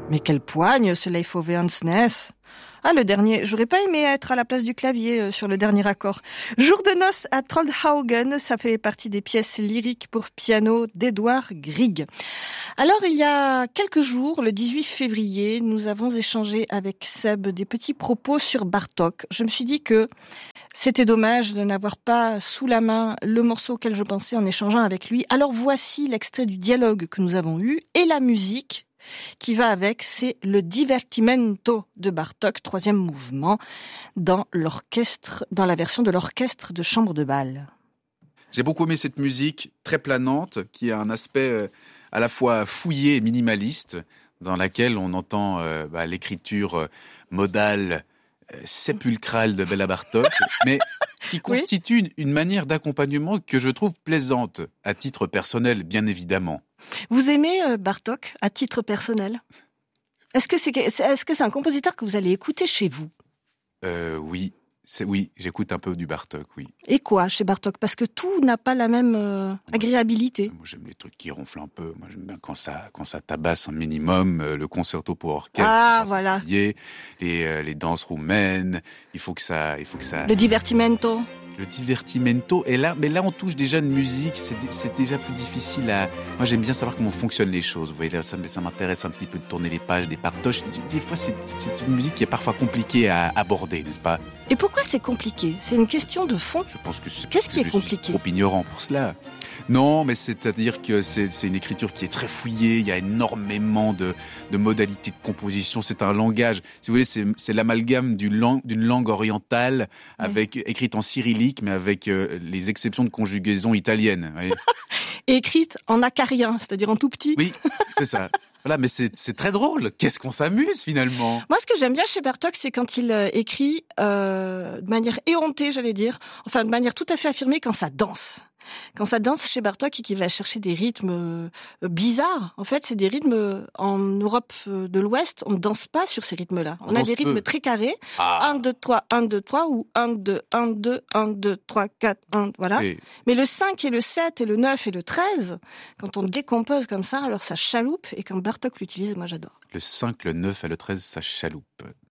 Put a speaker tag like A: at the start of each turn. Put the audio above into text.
A: Mais quelle poigne, ce Leifovensnes. Ah, le dernier. J'aurais pas aimé être à la place du clavier sur le dernier accord. Jour de noces à Trollhaugen, ça fait partie des pièces lyriques pour piano d'Edouard Grieg. Alors, il y a quelques jours, le 18 février, nous avons échangé avec Seb des petits propos sur Bartók. Je me suis dit que c'était dommage de n'avoir pas sous la main le morceau auquel je pensais en échangeant avec lui. Alors voici l'extrait du dialogue que nous avons eu et la musique qui va avec, c'est le Divertimento de Bartók, 3e mouvement, dans la version de l'orchestre de chambre de bal.
B: J'ai beaucoup aimé cette musique très planante, qui a un aspect à la fois fouillé et minimaliste, dans laquelle on entend l'écriture modale, sépulcrale de Béla Bartók, mais qui constitue une manière d'accompagnement que je trouve plaisante, à titre personnel, bien évidemment.
A: Vous aimez Bartók à titre personnel ? Est-ce que c'est un compositeur que vous allez écouter chez vous ?
B: Oui. Oui, j'écoute un peu du Bartók, oui.
A: Et quoi chez Bartók ? Parce que tout n'a pas la même agréabilité.
B: Moi, j'aime les trucs qui ronflent un peu. Moi, j'aime bien quand ça tabasse un minimum. Le concerto pour orchestre.
A: Ah, voilà.
B: Les danses roumaines. Il faut que ça.
A: Le divertimento.
B: Le divertimento est là, mais là on touche déjà une musique, c'est déjà plus difficile à... Moi j'aime bien savoir comment fonctionnent les choses, vous voyez, là, ça m'intéresse un petit peu de tourner les pages, des partoches. Des fois c'est une musique qui est parfois compliquée à aborder, n'est-ce pas ?
A: Et pourquoi c'est compliqué ? C'est une question de fond ?
B: Je pense que
A: Qu'est-ce qui est compliqué ?
B: Je suis trop ignorant pour cela. Non, mais c'est-à-dire que c'est une écriture qui est très fouillée, il y a énormément de modalités de composition, c'est un langage, si vous voulez, c'est l'amalgame d'une langue orientale écrite en cyrillique, mais avec les exceptions de conjugaison italienne.
A: Et écrite en acarien, c'est-à-dire en tout petit.
B: Oui, c'est ça. Voilà, mais c'est très drôle. Qu'est-ce qu'on s'amuse finalement.
A: Moi, ce que j'aime bien chez Bartók, c'est quand il écrit de manière éhontée, j'allais dire, enfin de manière tout à fait affirmée quand ça danse. Quand ça danse chez Bartók et qu'il va chercher des rythmes bizarres, en fait, c'est des rythmes en Europe de l'Ouest, on ne danse pas sur ces rythmes-là. On a des rythmes très carrés. 1, 2, 3, 1, 2, 3 ou 1, 2, 1, 2, 1, 2, 3, 4, 1, voilà. Oui. Mais le 5 et le 7 et le 9 et le 13, quand on décompose comme ça, alors ça chaloupe et quand Bartók l'utilise, moi j'adore.
B: Le 5, le 9 et le 13, ça chaloupe.